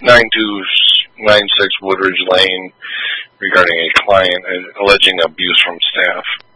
9296 Woodridge Lane regarding a client alleging abuse from staff.